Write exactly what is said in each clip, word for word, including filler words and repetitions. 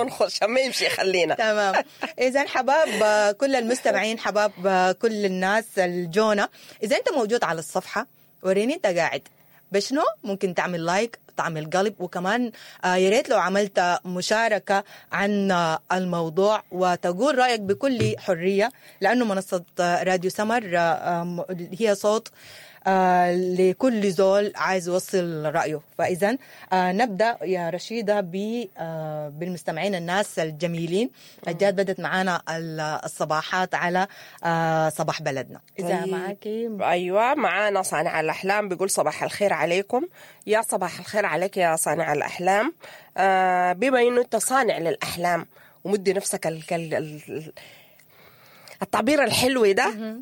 نخش ما يمشي خلينا. تمام. إذا حباب كل المستمعين، حباب كل الناس الجونة، إذا أنت موجود على الصفحة وريني أنت قاعد بشنو، ممكن تعمل لايك، تعمل قلب، وكمان يا ريت لو عملت مشاركة عن الموضوع وتقول رأيك بكل حرية، لأنه منصة راديو سمر هي صوت آه لكل زول عايز يوصل رأيه. فإذا آه نبدأ يا رشيدة ب آه بالمستمعين الناس الجميلين. الجات بدت معانا الصباحات على آه صباح بلدنا. إذا طيب. معاكي. أيوة، معانا صانع الأحلام بيقول صباح الخير عليكم. يا صباح الخير عليك يا صانع الأحلام. آه بما إنه أنت صانع للأحلام ومدي نفسك ال ال التعبير الحلو ده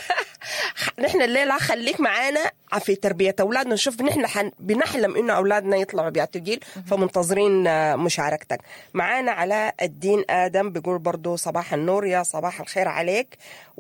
نحن الليلة خليك معانا في تربية أولادنا، نشوف نحن حن بنحلم إنه أولادنا يطلعوا بيعتقيل، فمنتظرين مشاركتك. معانا علاء الدين آدم بيقول برضو صباح النور، يا صباح الخير عليك.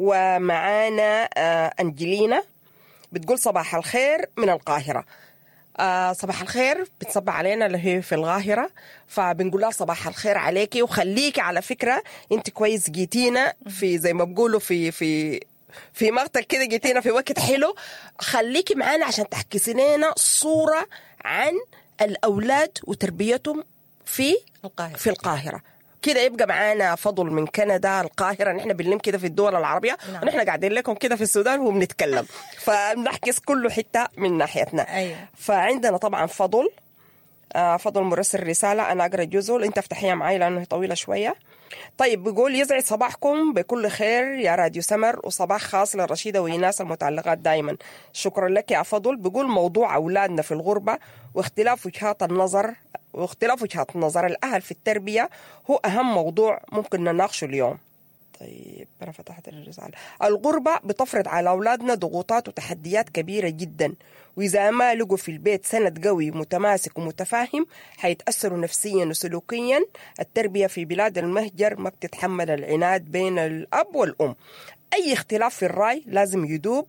ومعانا أنجلينا بتقول صباح الخير من القاهرة. آه صباح الخير بتصبح علينا اللي هي في القاهرة، فبنقول لها صباح الخير عليكي، وخليكي على فكرة انت كويس جيتينا في زي ما بقولوا في في في مقطع كده، جيتينا في وقت حلو. خليكي معانا عشان تحكي لنا صورة عن الأولاد وتربيتهم في القاهرة. في القاهرة كده. يبقى معانا فضل من كندا القاهرة، نحن بنلم كده في الدول العربية. نعم. ونحن قاعدين لكم كده في السودان وبنتكلم فبنحكي كله حتة من ناحيتنا. أيوة. فعندنا طبعا فضل آه فضل مرسل رسالة، أنا أقرأ جزء، أنت افتحيها معي لأنه طويلة شوية. طيب بيقول يسعد صباحكم بكل خير يا راديو سمر، وصباح خاص للرشيدة وإيناس المتعلقات دائما. شكرا لك يا فضل. بيقول موضوع أولادنا في الغربة واختلاف وجهات النظر واختلاف وجهات نظر الأهل في التربية هو أهم موضوع ممكن نناقشه اليوم. طيب أنا فتحت الرسالة. الغربة بتفرض على أولادنا ضغوطات وتحديات كبيرة جدا، وإذا ما لقوا في البيت سند قوي متماسك ومتفاهم حيتأثروا نفسيا وسلوكيا. التربية في بلاد المهجر ما بتتحمل العناد بين الأب والأم. أي اختلاف في الرأي لازم يدوب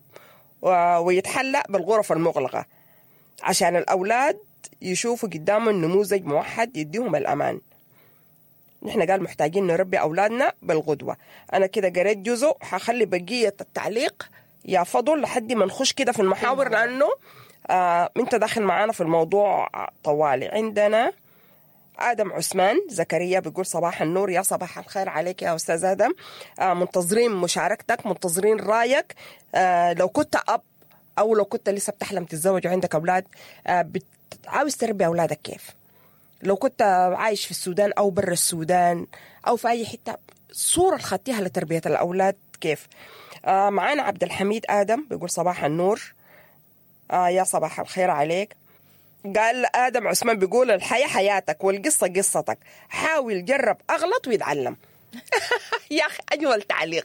ويتحلى بالغرف المغلقة عشان الأولاد يشوفوا قدام النموذج موحد يديهم الأمان. نحن قال محتاجين نربي أولادنا بالقدوة. أنا كده قريت جزء، حخلي بقية التعليق يا فضل لحد ما نخش كده في المحاور، لأنه آه انت داخل معانا في الموضوع طوالي. عندنا آدم عثمان زكريا بيقول صباح النور، يا صباح الخير عليك يا أستاذ آدم. آه منتظرين مشاركتك، منتظرين رأيك. آه لو كنت أب أو لو كنت لسه بتحلم تتزوج وعندك أولاد، آه عاوز تربي أولادك كيف؟ لو كنت عايش في السودان أو برا السودان أو في أي حتة، صورة خدتيها لتربية الأولاد كيف؟ آه معانا عبد الحميد آدم بيقول صباح النور. آه يا صباح الخير عليك. قال آدم عثمان بيقول الحياة حياتك والقصة قصتك، حاول جرب أغلط ويتعلم. يا أخي أجمل تعليق.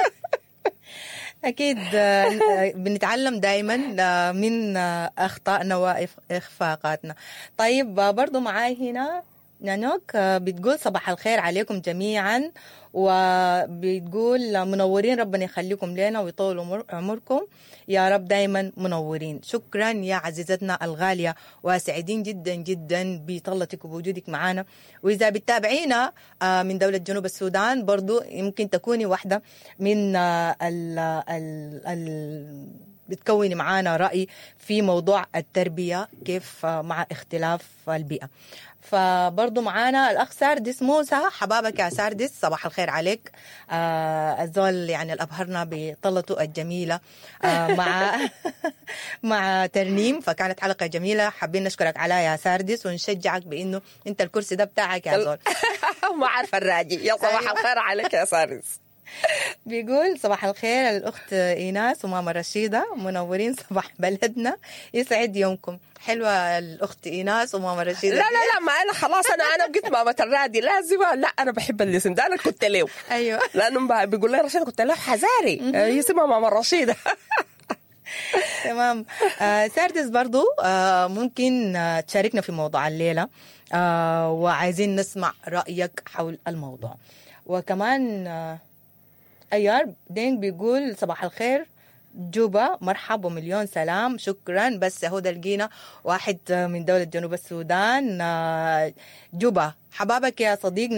أكيد بنتعلم دايما من أخطائنا وإخفاقاتنا. طيب برضو معاي هنا نانوك بتقول صباح الخير عليكم جميعا، وبتقول منورين، ربنا يخليكم لنا ويطول عمركم يا رب، دايما منورين. شكرا يا عزيزتنا الغالية، وسعيدين جدا جدا بطلتك وبوجودك معنا. وإذا بتتابعينا من دولة جنوب السودان برضو يمكن تكوني واحدة من ال ال ال بتكوني معانا رأي في موضوع التربية كيف مع اختلاف البيئة. فبرضو معانا الأخ ساردس موسى، حبابك يا ساردس، صباح الخير عليك. آه الزول يعني الأبهرنا بطلته الجميلة آه مع مع ترنيم، فكانت حلقة جميلة، حابين نشكرك عليها يا ساردس ونشجعك بأنه أنت الكرسي ده بتاعك يا زول. ما عارفة الراجي. يا صباح الخير عليك يا ساردس. بيقول صباح الخير الأخت إيناس وماما رشيدة، منورين صباح بلدنا، يسعد يومكم. حلوة الأخت إيناس وماما رشيدة. لا لا لا، ما أنا خلاص أنا أنا بقيت ماما الرادي لازم. لا أنا بحب الاسم ده، أنا كنت له. أيوة. لأنه بيقول لي رشيدة كنت له حزاري اسمها ماما رشيدة. تمام. آه ساردس برضو آه ممكن آه تشاركنا في موضوع الليلة، آه وعايزين نسمع رأيك حول الموضوع. وكمان آه أيار دين بيقول صباح الخير جوبا، مرحب ومليون سلام. شكرا. بس هدى لقينا واحد من دولة جنوب السودان. جوبا حبابك يا صديقنا.